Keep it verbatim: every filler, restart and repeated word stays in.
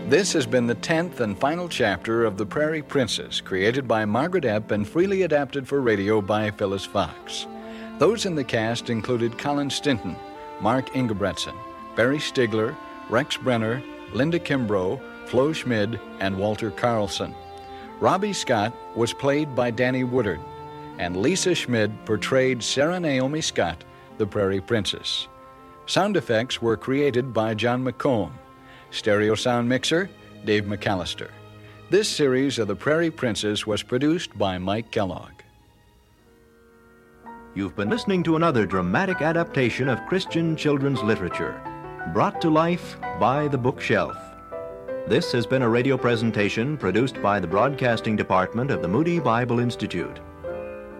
This has been the tenth and final chapter of The Prairie Princess, created by Margaret Epp and freely adapted for radio by Phyllis Fox. Those in the cast included Colin Stinton, Mark Ingebretson, Barry Stigler, Rex Brenner, Linda Kimbrough, Flo Schmid, and Walter Carlson. Robbie Scott was played by Danny Woodard, and Lisa Schmid portrayed Sarah Naomi Scott, the Prairie Princess. Sound effects were created by John McComb. Stereo sound mixer, Dave McAllister. This series of The Prairie Princess was produced by Mike Kellogg. You've been listening to another dramatic adaptation of Christian children's literature, brought to life by The Bookshelf. This has been a radio presentation produced by the Broadcasting Department of the Moody Bible Institute.